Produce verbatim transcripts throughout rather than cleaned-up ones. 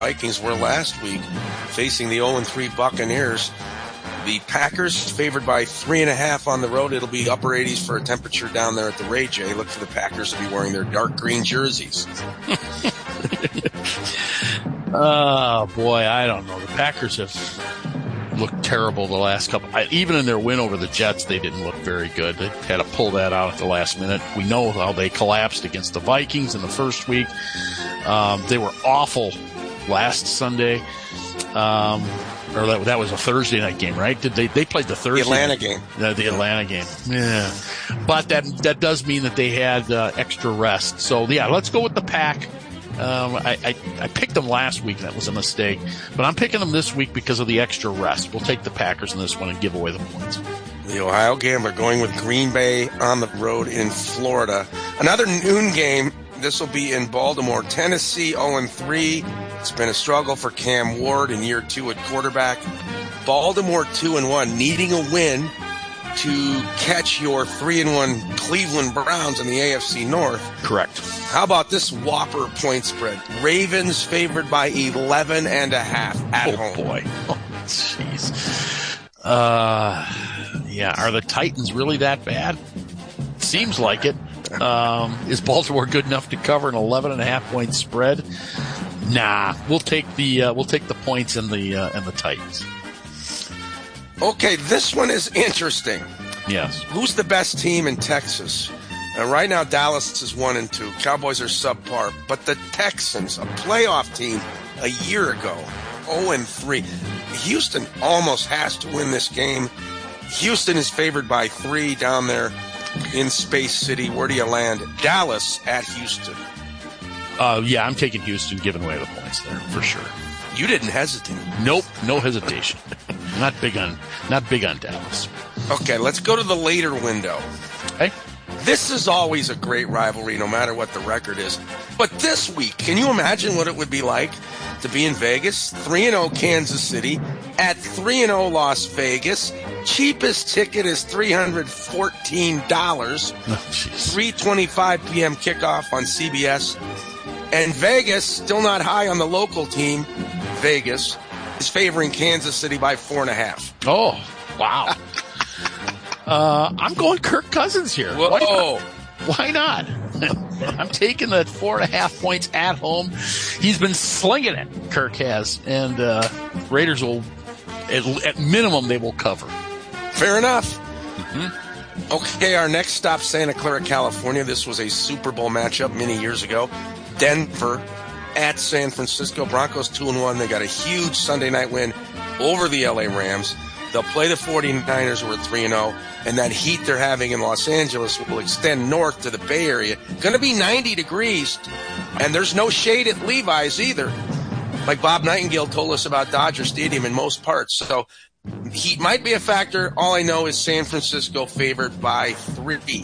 Vikings were last week, facing the oh and three Buccaneers. The Packers favored by three and a half on the road. It'll be upper eighties for a temperature down there at the Ray J. Look for the Packers to be wearing their dark green jerseys. Oh, boy, I don't know. The Packers have looked terrible the last couple. I, even in their win over the Jets, they didn't look very good. They had to pull that out at the last minute. We know how they collapsed against the Vikings in the first week. Um, they were awful last Sunday. Um, or that, that was a Thursday night game, right? Did they, they played the Thursday The Atlanta night, game. Uh, the Atlanta game. Yeah. But that, that does mean that they had uh, extra rest. So, yeah, let's go with the Pack. Um, I, I, I picked them last week, and that was a mistake. But I'm picking them this week because of the extra rest. We'll take the Packers in this one and give away the points. The Ohio Gambler going with Green Bay on the road in Florida. Another noon game. This will be in Baltimore. Tennessee oh and three. It's been a struggle for Cam Ward in year two at quarterback. Baltimore two and one, needing a win to catch your three and one Cleveland Browns in the A F C North. Correct. How about this whopper point spread? Ravens favored by eleven and a half at oh, home. Oh, boy. Oh, jeez. Uh, yeah, are the Titans really that bad? Seems like it. Um, is Baltimore good enough to cover an eleven and a half point spread? Nah, we'll take the uh, we'll take the points and the uh, and the Titans. Okay, this one is interesting. Yes. Who's the best team in Texas? Uh, right now, Dallas is one and two. Cowboys are subpar, but the Texans, a playoff team a year ago, oh and three. Houston almost has to win this game. Houston is favored by three down there in Space City. Where do you land? Dallas at Houston. Uh, yeah, I'm taking Houston, giving away the points there for sure. You didn't hesitate. Nope, no hesitation. not big on, not big on Dallas. Okay, let's go to the later window. Hey, this is always a great rivalry, no matter what the record is. But this week, can you imagine what it would be like to be in Vegas? three and oh Kansas City at three and oh Las Vegas. Cheapest ticket is three hundred fourteen dollars. Oh, three twenty-five p.m. kickoff on C B S. And Vegas, still not high on the local team, Vegas, is favoring Kansas City by four and a half. Oh, wow. uh, I'm going Kirk Cousins here. Whoa. Why not? Why not? I'm taking the four and a half points at home. He's been slinging it, Kirk has. And uh, Raiders will, at, at minimum, they will cover. Fair enough. Mm-hmm. Okay, our next stop, Santa Clara, California. This was a Super Bowl matchup many years ago. Denver at San Francisco. Broncos two and one. They got a huge Sunday night win over the L A Rams. They'll play the forty-niners, who are three and oh, and that heat they're having in Los Angeles will extend north to the Bay Area. Going to be ninety degrees, and there's no shade at Levi's either, like Bob Nightingale told us about Dodger Stadium in most parts. So heat might be a factor. All I know is San Francisco favored by three.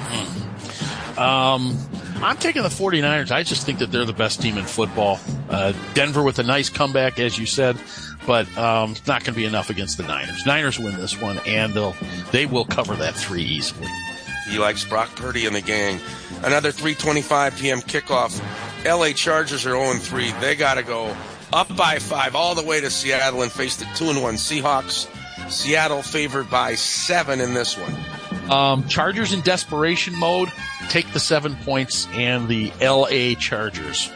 Um... I'm taking the forty-niners. I just think that they're the best team in football. Uh, Denver with a nice comeback, as you said, but um, it's not going to be enough against the Niners. Niners win this one, and they'll they will cover that three easily. He likes Brock Purdy and the gang. Another three twenty-five p.m. kickoff. L A Chargers are oh and three. They got to go up by five all the way to Seattle and face the two and one Seahawks. Seattle favored by seven in this one. Um, Chargers in desperation mode. Take the seven points and the L A Chargers.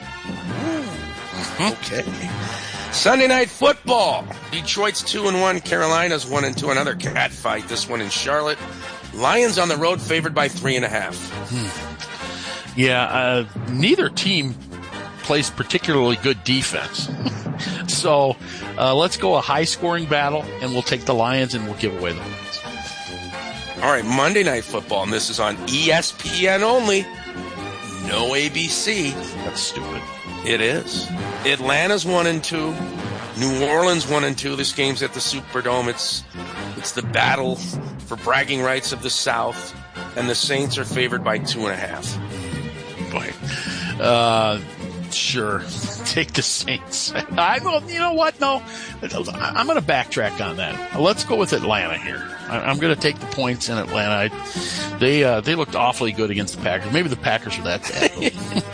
Okay. Sunday Night Football. Detroit's two and one. Carolina's one and two. Another cat fight. This one in Charlotte. Lions on the road, favored by three and a half. Hmm. Yeah, uh, neither team plays particularly good defense. so uh, let's go a high-scoring battle, and we'll take the Lions, and we'll give away the points. All right, Monday Night Football, and this is on E S P N only. No A B C. That's stupid. It is. Atlanta's one and two. New Orleans one and two. This game's at the Superdome. It's it's the battle for bragging rights of the South, and the Saints are favored by two and a half. Boy, uh, sure, take the Saints. I will. You know what? No, I'm going to backtrack on that. Let's go with Atlanta here. I'm going to take the points in Atlanta. I, they uh, they looked awfully good against the Packers. Maybe the Packers are that bad.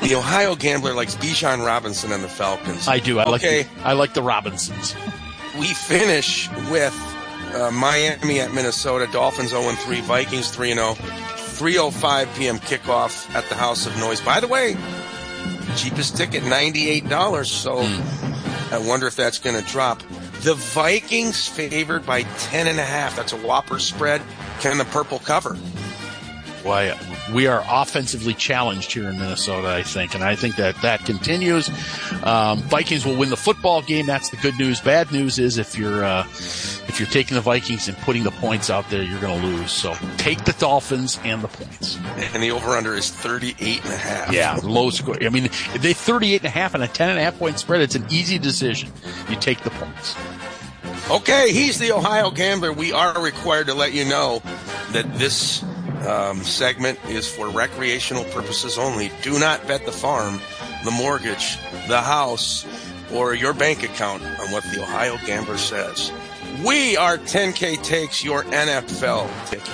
The Ohio Gambler likes Bijan Robinson and the Falcons. I do. I okay. like the, I like the Robinsons. We finish with uh, Miami at Minnesota. Dolphins oh and three. Vikings three and oh. three oh five p.m. kickoff at the House of Noise. By the way, cheapest ticket, ninety-eight dollars. So mm. I wonder if that's going to drop. The Vikings favored by ten and a half. That's a whopper spread. Can the purple cover? Why, we are offensively challenged here in Minnesota, I think, and I think that that continues. Um, Vikings will win the football game. That's the good news. Bad news is if you're uh, if you're taking the Vikings and putting the points out there, you're going to lose. So take the Dolphins and the points. And the over-under is thirty-eight and a half. Yeah, low score. I mean, if they thirty-eight and a half and a ten and a half point spread, it's an easy decision. You take the points. Okay, he's the Ohio Gambler. We are required to let you know that this Um, segment is for recreational purposes only. Do not bet the farm, the mortgage, the house, or your bank account on what the Ohio Gambler says. We are ten K Takes, your N F L ticket.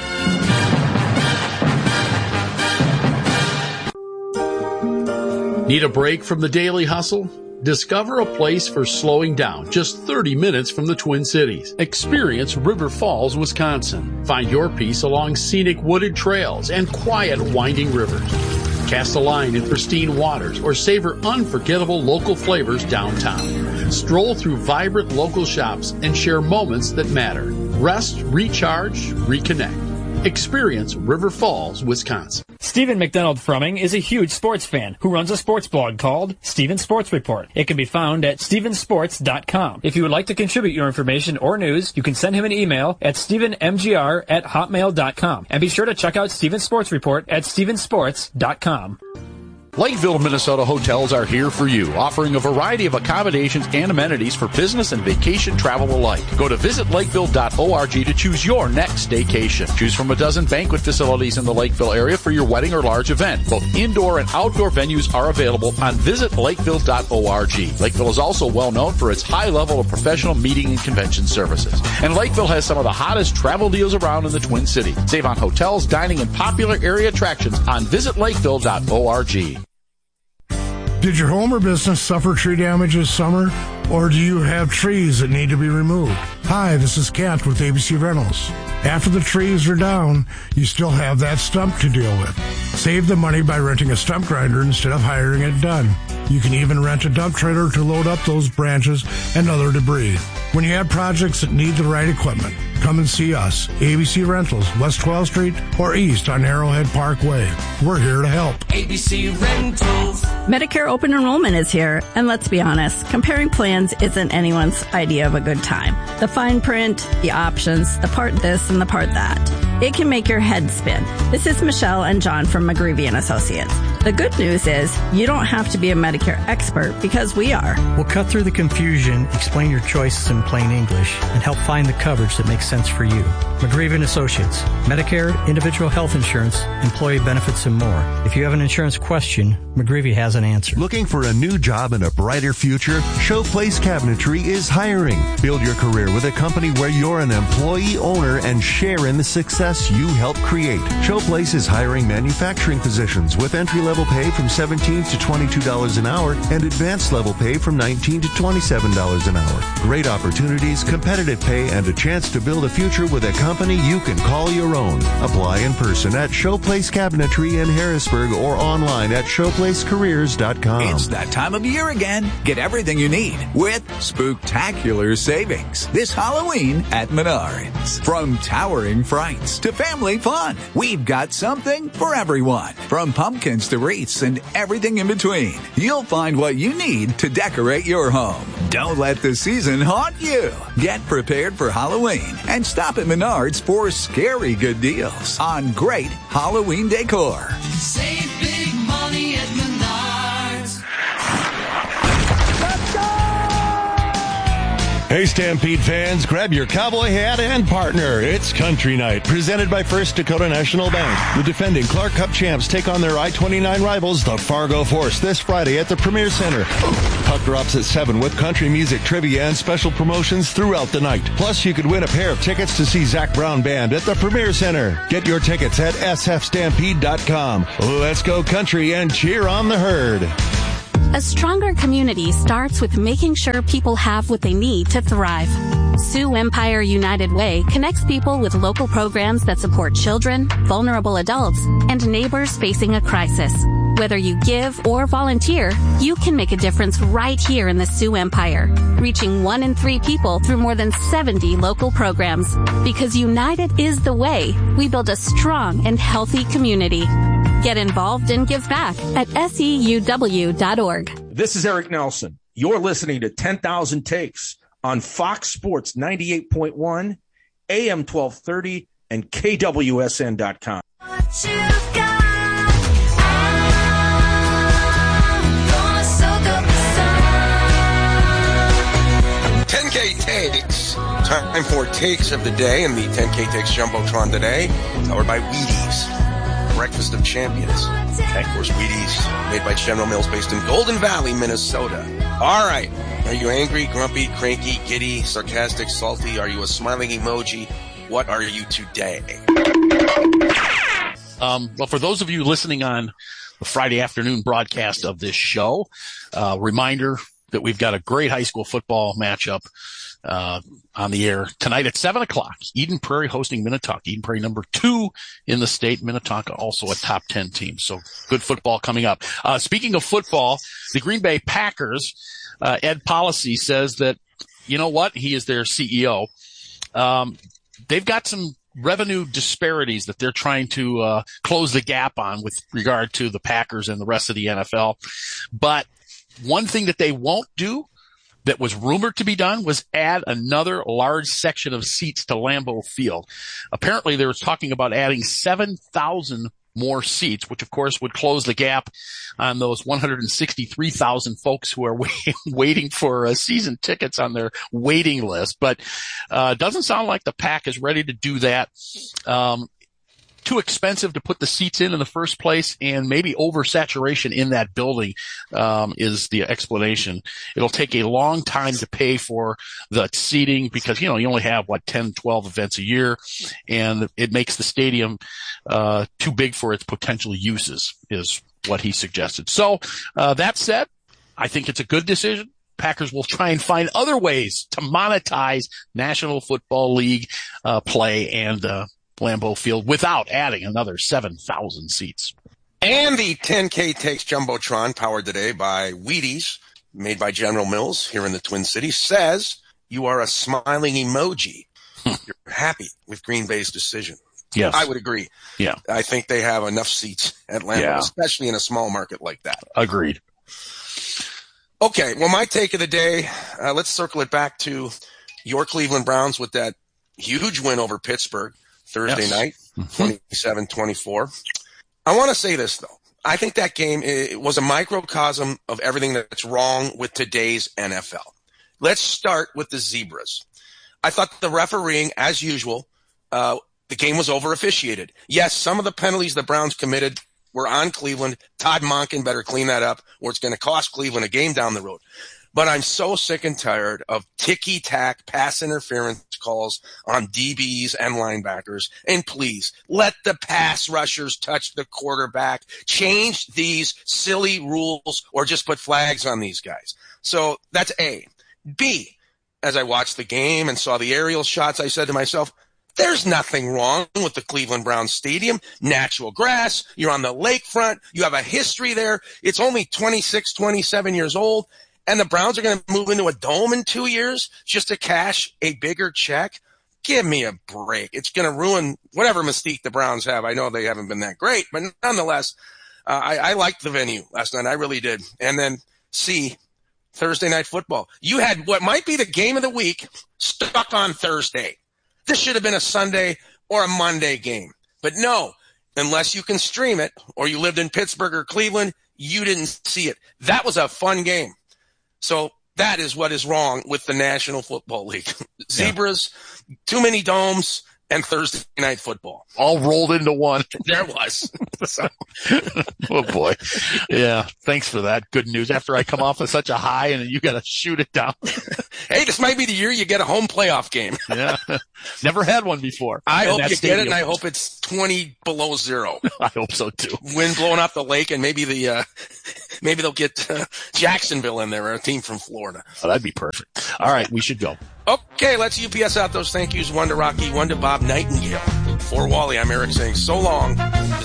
Need a break from the daily hustle? Discover a place for slowing down just thirty minutes from the Twin Cities. Experience River Falls, Wisconsin. Find your peace along scenic wooded trails and quiet winding rivers. Cast a line in pristine waters or savor unforgettable local flavors downtown. Stroll through vibrant local shops and share moments that matter. Rest, recharge, reconnect. Experience River Falls, Wisconsin. Stephen McDonald Frumming is a huge sports fan who runs a sports blog called Stephen Sports Report. It can be found at stephen sports dot com. If you would like to contribute your information or news, you can send him an email at stephen m g r at hotmail dot com. And be sure to check out Stephen Sports Report at stephen sports dot com. Lakeville, Minnesota hotels are here for you, offering a variety of accommodations and amenities for business and vacation travel alike. Go to visit lakeville dot org to choose your next staycation. Choose from a dozen banquet facilities in the Lakeville area for your wedding or large event. Both indoor and outdoor venues are available on visit lakeville dot org. Lakeville is also well known for its high level of professional meeting and convention services. And Lakeville has some of the hottest travel deals around in the Twin Cities. Save on hotels, dining, and popular area attractions on visit lakeville dot org. Did your home or business suffer tree damage this summer? Or do you have trees that need to be removed? Hi, this is Kent with A B C Rentals. After the trees are down, you still have that stump to deal with. Save the money by renting a stump grinder instead of hiring it done. You can even rent a dump trailer to load up those branches and other debris. When you have projects that need the right equipment, come and see us. A B C Rentals, West twelfth Street or East on Arrowhead Parkway. We're here to help. A B C Rentals. Medicare open enrollment is here, and let's be honest, comparing plans isn't anyone's idea of a good time. The fine print, the options, the part this and the part that. It can make your head spin. This is Michelle and John from McGreevy and Associates. The good news is you don't have to be a Medicare expert because we are. We'll cut through the confusion, explain your choices in plain English, and help find the coverage that makes sense for you. McGreevy and Associates. Medicare, individual health insurance, employee benefits, and more. If you have an insurance question, McGreevy has an answer. Looking for a new job and a brighter future? Showplace Cabinetry is hiring. Build your career with a company where you're an employee owner and share in the success you help create. Showplace is hiring manufacturing positions with entry-level pay from seventeen dollars to twenty-two dollars an hour and advanced level pay from nineteen dollars to twenty-seven dollars an hour. Great opportunities, competitive pay, and a chance to build a future with a company you can call your own. Apply in person at Showplace Cabinetry in Harrisburg or online at showplace careers dot com. It's that time of year again. Get everything you need with spooktacular savings this Halloween at Menards. From towering frights to family fun, we've got something for everyone. From pumpkins to wreaths and everything in between, you'll find what you need to decorate your home. Don't let the season haunt you. Get prepared for Halloween and stop at Menards for scary good deals on great Halloween decor. Save big money at Menards. Hey, Stampede fans, grab your cowboy hat and partner. It's Country Night, presented by First Dakota National Bank. The defending Clark Cup champs take on their I twenty-nine rivals, the Fargo Force, this Friday at the Premier Center. Puck drops at seven with country music, trivia, and special promotions throughout the night. Plus, you could win a pair of tickets to see Zach Brown Band at the Premier Center. Get your tickets at s f stampede dot com. Let's go country and cheer on the herd. A stronger community starts with making sure people have what they need to thrive. Sioux Empire United Way connects people with local programs that support children, vulnerable adults, and neighbors facing a crisis. Whether you give or volunteer, you can make a difference right here in the Sioux Empire, reaching one in three people through more than seventy local programs. Because united is the way we build a strong and healthy community. Get involved and give back at S E U W dot org. This is Eric Nelson. You're listening to ten thousand Takes on Fox Sports ninety-eight point one, A M twelve thirty, and K W S N dot com. ten K Takes. Time for Takes of the Day, and the ten K Takes Jumbotron today, powered by Wheaties. Breakfast of Champions. Okay. Of course, Wheaties, made by General Mills, based in Golden Valley, Minnesota. All right. Are you angry, grumpy, cranky, giddy, sarcastic, salty? Are you a smiling emoji? What are you today? Um, well, for those of you listening on the Friday afternoon broadcast of this show, uh, reminder that we've got a great high school football matchup uh on the air tonight at seven o'clock. Eden Prairie hosting Minnetonka. Eden Prairie number two in the state. Minnetonka also a top ten team. So good football coming up. Uh speaking of football, the Green Bay Packers, uh Ed Policy says that, you know what? He is their C E O. Um they've got some revenue disparities that they're trying to uh close the gap on with regard to the Packers and the rest of the N F L. But one thing that they won't do, that was rumored to be done, was add another large section of seats to Lambeau Field. Apparently, they were talking about adding seven thousand more seats, which of course would close the gap on those one hundred sixty-three thousand folks who are wait- waiting for uh, season tickets on their waiting list. But uh doesn't sound like the Pack is ready to do that. Um Too expensive to put the seats in in the first place, and maybe oversaturation in that building um, is the explanation. It'll take a long time to pay for the seating because, you know, you only have, what, ten, twelve events a year, and it makes the stadium uh, too big for its potential uses, is what he suggested. So uh, that said, I think it's a good decision. Packers will try and find other ways to monetize National Football League uh, play and uh Lambeau Field without adding another seven thousand seats. And the ten K Takes Jumbotron, powered today by Wheaties, made by General Mills here in the Twin Cities, says you are a smiling emoji. You're happy with Green Bay's decision. Yes. I would agree. Yeah. I think they have enough seats at Lambeau, yeah. especially in a small market like that. Agreed. Okay, well, my take of the day, uh, let's circle it back to your Cleveland Browns with that huge win over Pittsburgh Thursday yes. night, twenty-seven twenty-four. I want to say this, though. I think that game it was a microcosm of everything that's wrong with today's N F L. Let's start with the Zebras. I thought the refereeing, as usual, uh, the game was over-officiated. Yes, some of the penalties the Browns committed were on Cleveland. Todd Monken better clean that up, or it's going to cost Cleveland a game down the road. But I'm so sick and tired of ticky-tack pass interference calls on D Bs and linebackers. And please, let the pass rushers touch the quarterback. Change these silly rules or just put flags on these guys. So that's A. B, as I watched the game and saw the aerial shots, I said to myself, there's nothing wrong with the Cleveland Browns Stadium. Natural grass. You're on the lakefront. You have a history there. It's only twenty-six, twenty-seven years old. And the Browns are going to move into a dome in two years just to cash a bigger check? Give me a break. It's going to ruin whatever mystique the Browns have. I know they haven't been that great, but nonetheless, uh, I, I liked the venue last night. I really did. And then C, Thursday Night Football. You had what might be the game of the week stuck on Thursday. This should have been a Sunday or a Monday game. But no, unless you can stream it or you lived in Pittsburgh or Cleveland, you didn't see it. That was a fun game. So That is what is wrong with the National Football League. Zebras, yeah. Too many domes, and Thursday night football. All rolled into one. There was. So. Oh, boy. Yeah, thanks for that. Good news. After I come off of such a high and you got to shoot it down. Hey, this might be the year you get a home playoff game. Yeah. Never had one before. I hope you stadium. get it, and I hope it's twenty below zero. I hope so, too. Wind blowing off the lake, and maybe the uh, maybe they'll get uh, Jacksonville in there, or a team from Florida. Oh, that'd be perfect. All right, we should go. Okay, let's U P S out those thank yous. One to Rocky, one to Bob Nightingale. For Wally, I'm Eric saying so long.